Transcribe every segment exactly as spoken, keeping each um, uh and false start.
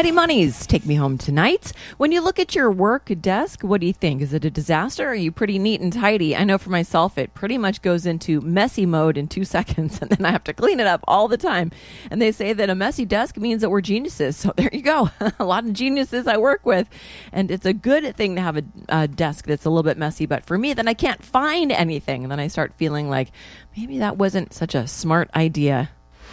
Eddie Money's Take Me Home Tonight. When you look at your work desk, what do you think? Is it a disaster or are you pretty neat and tidy? I know for myself, it pretty much goes into messy mode in two seconds, and then I have to clean it up all the time. And they say that a messy desk means that we're geniuses. So there you go. A lot of geniuses I work with. And it's a good thing to have a, a desk that's a little bit messy. But for me, then I can't find anything. And then I start feeling like maybe that wasn't such a smart idea.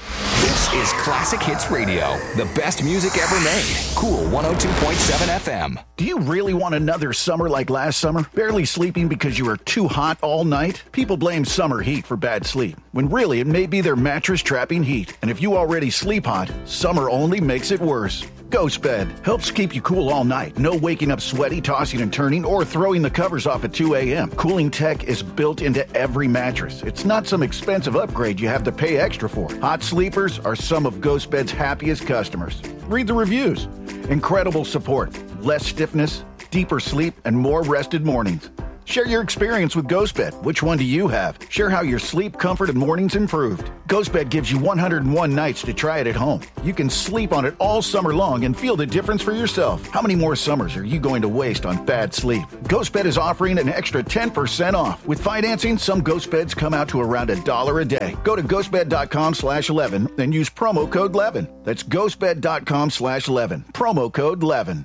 This is Classic Hits Radio, the best music ever made. Cool one oh two point seven F M. Do you really want another summer like last summer? Barely sleeping because you were too hot all night? People blame summer heat for bad sleep, when really it may be their mattress trapping heat. And if you already sleep hot, summer only makes it worse. Ghost Bed helps keep you cool all night. No waking up sweaty, tossing and turning, or throwing the covers off at two a.m. Cooling tech is built into every mattress. It's not some expensive upgrade you have to pay extra for. Hot sleepers are some of Ghost Bed's happiest customers. Read the reviews. Incredible support, less stiffness, deeper sleep, and more rested mornings. Share your experience with GhostBed. Which one do you have? Share how your sleep, comfort, and mornings improved. GhostBed gives you one hundred one nights to try it at home. You can sleep on it all summer long and feel the difference for yourself. How many more summers are you going to waste on bad sleep? GhostBed is offering an extra ten percent off. With financing, some GhostBeds come out to around a dollar a day. Go to ghostbed.com slash 11 and use promo code eleven. That's ghostbed.com slash 11. Promo code eleven.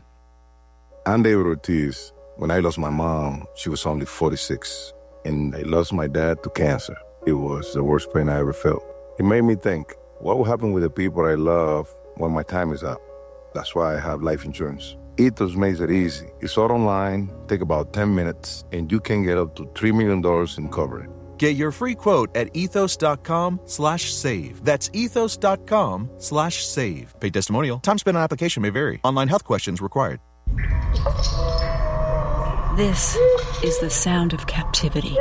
I'm David Ortiz. When I lost my mom, she was only forty-six, and I lost my dad to cancer. It was the worst pain I ever felt. It made me think, what will happen with the people I love when my time is up? That's why I have life insurance. Ethos makes it easy. It's all online, take about ten minutes, and you can get up to three million dollars in coverage. Get your free quote at ethos.com slash save. That's ethos.com slash save. Paid testimonial. Time spent on application may vary. Online health questions required. This is the sound of captivity.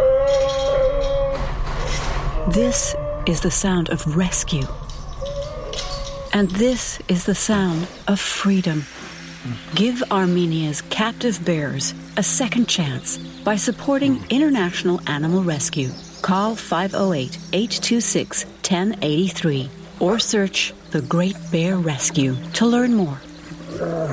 This is the sound of rescue. And this is the sound of freedom. Give Armenia's captive bears a second chance by supporting International Animal Rescue. Call five oh eight, eight two six, one oh eight three or search The Great Bear Rescue to learn more.